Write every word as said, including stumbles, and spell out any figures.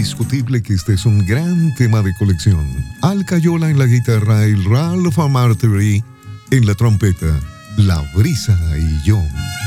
indiscutible que este es un gran tema de colección. Al Cayola en la guitarra y Ralph Marthery en la trompeta, La Brisa y yo.